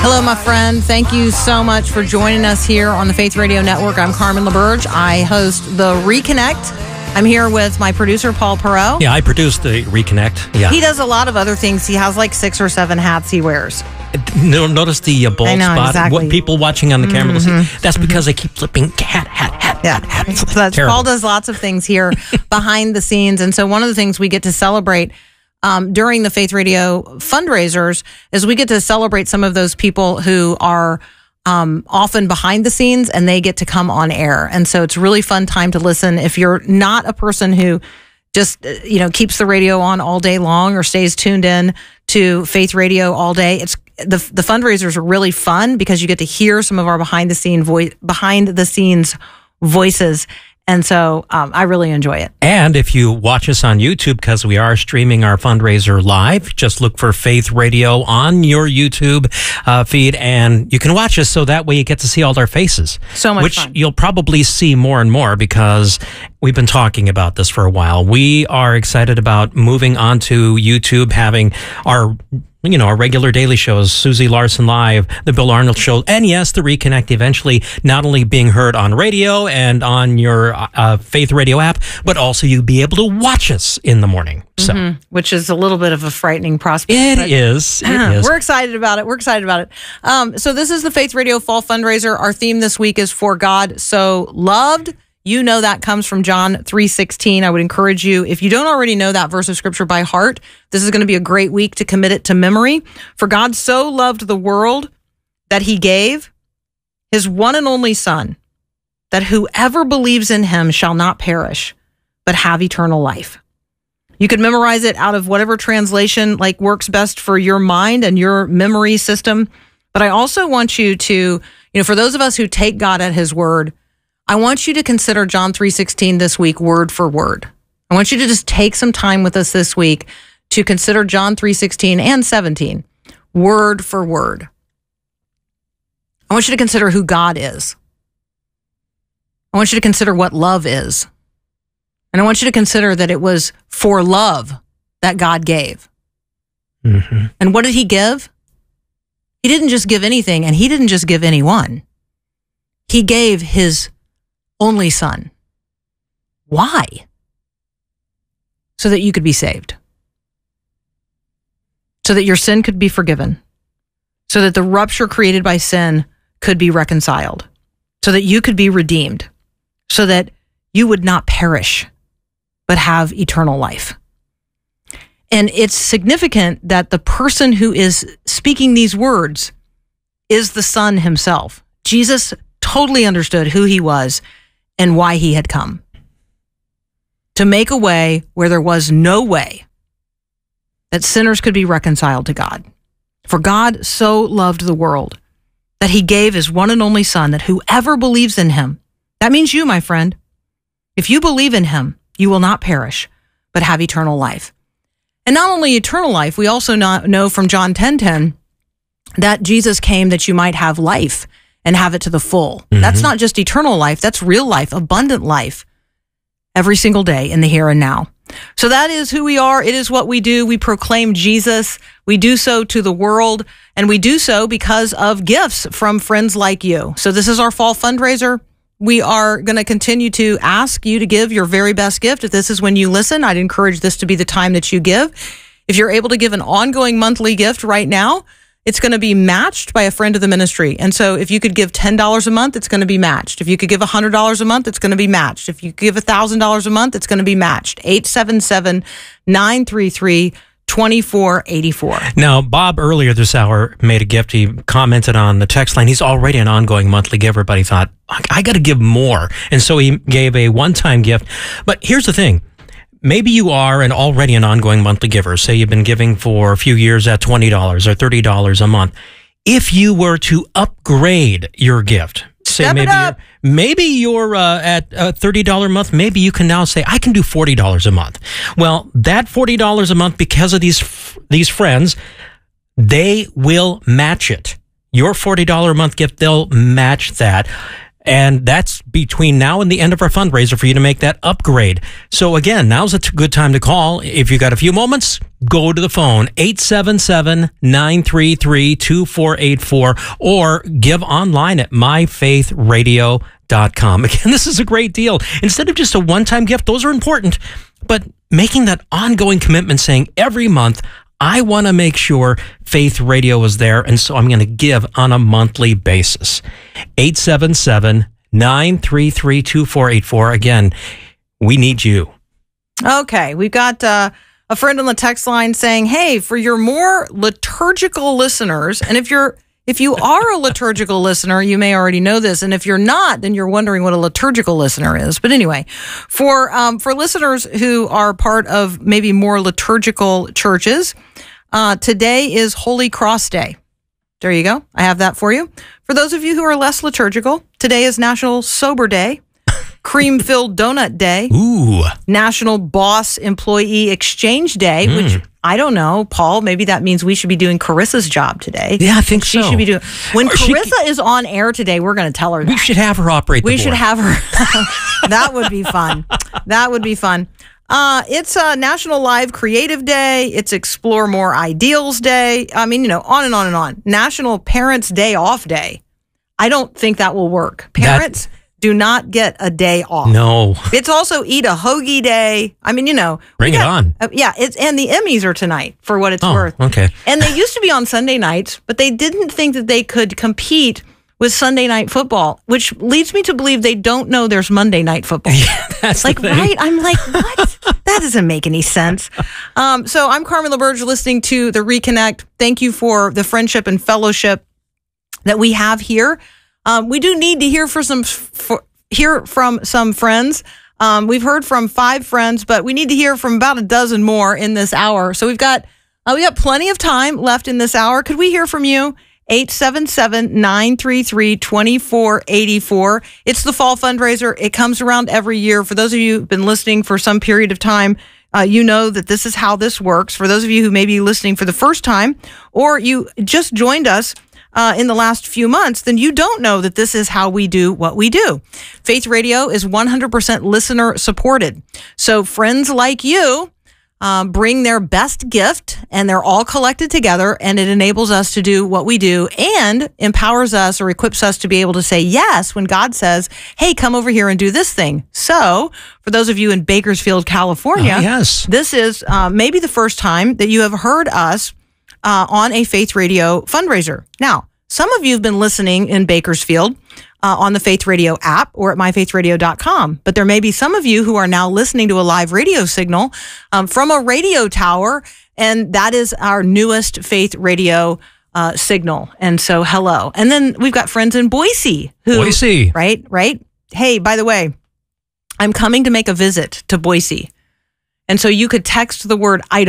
Hello, my friend. Thank you so much for joining us here on the Faith Radio Network. I'm Carmen LaBerge. I host the Reconnect. I'm here with my producer, Paul Perot. Yeah, I produce the Reconnect. Yeah. He does a lot of other things. He has like 6 or 7 hats he wears. Notice the bald spot? Exactly. What people watching on the camera will see. That's because I keep flipping hat. Paul does lots of things here behind the scenes. And so one of the things we get to celebrate during the Faith Radio fundraisers is we get to celebrate some of those people who are often behind the scenes and they get to come on air. And so it's a really fun time to listen. If you're not a person who just, keeps the radio on all day long or stays tuned in to Faith Radio all day, it's the fundraisers are really fun because you get to hear some of our behind the scenes voices. And so I really enjoy it. And if you watch us on YouTube, because we are streaming our fundraiser live, just look for Faith Radio on your YouTube feed, and you can watch us so that way you get to see all our faces. So much which fun. You'll probably see more and more because we've been talking about this for a while. We are excited about moving on to YouTube, having our regular daily shows, Susie Larson Live, The Bill Arnold Show, and yes, The Reconnect eventually not only being heard on radio and on your Faith Radio app, but also you'll be able to watch us in the morning. So, which is a little bit of a frightening prospect. It is. We're excited about it. So this is the Faith Radio Fall Fundraiser. Our theme this week is For God So Loved. You know that comes from John 3:16. I would encourage you, if you don't already know that verse of scripture by heart, this is going to be a great week to commit it to memory. For God so loved the world that he gave his one and only Son, that whoever believes in him shall not perish, but have eternal life. You could memorize it out of whatever translation works best for your mind and your memory system. But I also want you to, for those of us who take God at his word, I want you to consider John 3:16 this week, word for word. I want you to just take some time with us this week to consider John 3:16 and 17, word for word. I want you to consider who God is. I want you to consider what love is. And I want you to consider that it was for love that God gave. Mm-hmm. And what did he give? He didn't just give anything, and he didn't just give anyone. He gave his only Son. Why? So that you could be saved. So that your sin could be forgiven. So that the rupture created by sin could be reconciled. So that you could be redeemed. So that you would not perish, but have eternal life. And it's significant that the person who is speaking these words is the Son himself. Jesus totally understood who he was and why he had come. To make a way where there was no way, that sinners could be reconciled to God. For God so loved the world that he gave his one and only Son, that whoever believes in him, that means you, my friend. If you believe in him, you will not perish, but have eternal life. And not only eternal life, we also know from John 10:10 that Jesus came that you might have life and have it to the full. Mm-hmm. That's not just eternal life, that's real life, abundant life, every single day in the here and now. So that is who we are. It is what we do. We proclaim Jesus. We do so to the world, and we do so because of gifts from friends like you. So this is our fall fundraiser. We are going to continue to ask you to give your very best gift. If this is when you listen, I'd encourage this to be the time that you give. If you're able to give an ongoing monthly gift right now, it's going to be matched by a friend of the ministry. And so if you could give $10 a month, it's going to be matched. If you could give $100 a month, it's going to be matched. If you give $1,000 a month, it's going to be matched. 877-933-2484. Now, Bob earlier this hour made a gift. He commented on the text line. He's already an ongoing monthly giver, but he thought, I got to give more. And so he gave a one-time gift. But here's the thing. Maybe you are already an ongoing monthly giver. Say you've been giving for a few years at $20 or $30 a month. If you were to upgrade your gift, say maybe you're at $30 a month, maybe you can now say, I can do $40 a month. Well, that $40 a month, because of these friends, they will match it. Your $40 a month gift, they'll match that. And that's between now and the end of our fundraiser for you to make that upgrade. So again, now's a good time to call. If you got a few moments, go to the phone, 877-933-2484, or give online at myfaithradio.com. Again, this is a great deal. Instead of just a one-time gift, those are important, but making that ongoing commitment saying every month, I want to make sure Faith Radio is there, and so I'm going to give on a monthly basis. 877-933-2484. Again, we need you. Okay, we've got a friend on the text line saying, hey, for your more liturgical listeners, and if you are a liturgical listener, you may already know this, and if you're not, then you're wondering what a liturgical listener is. But anyway, for listeners who are part of maybe more liturgical churches, today is Holy Cross Day. There you go. I have that for you. For those of you who are less liturgical, today is National Sober Day, Cream-Filled Donut Day, National Boss Employee Exchange Day, which I don't know, Paul, maybe that means we should be doing Carissa's job today. Yeah, I think so. She should be doing. When Carissa is on air today, we're going to tell her that. We should have her operate the board. We should have her. That would be fun. That would be fun. It's National Live Creative Day. It's Explore More Ideals Day. I mean, on and on and on. National Parents Day Off Day. I don't think that will work. Parents do not get a day off. No. It's also Eat a Hoagie Day. I mean, Bring it on. Yeah, and the Emmys are tonight, for what it's worth. Okay. And they used to be on Sunday nights, but they didn't think that they could compete with Sunday night football, which leads me to believe they don't know there's Monday night football. Yeah, that's like, the thing. right? I'm like, what? That doesn't make any sense. So I'm Carmen LaBerge, listening to The Reconnect. Thank you for the friendship and fellowship that we have here. We do need to hear from some friends. We've heard from 5 friends, but we need to hear from about a dozen more in this hour. So we got plenty of time left in this hour. Could we hear from you? 877-933-2484. It's the fall fundraiser. It comes around every year. For those of you who've been listening for some period of time, you know that this is how this works. For those of you who may be listening for the first time, or you just joined us in the last few months, then you don't know that this is how we do what we do. Faith Radio is 100% listener supported. So friends like you bring their best gift, and they're all collected together, and it enables us to do what we do and empowers us or equips us to be able to say yes when God says, hey, come over here and do this thing. So for those of you in Bakersfield, California, this is maybe the first time that you have heard us on a Faith Radio fundraiser. Now, some of you have been listening in Bakersfield on the Faith Radio app or at myfaithradio.com, but there may be some of you who are now listening to a live radio signal from a radio tower, and that is our newest Faith Radio signal. And so, hello. And then we've got friends in Boise. Right? Hey, by the way, I'm coming to make a visit to Boise. And so you could text the word Idaho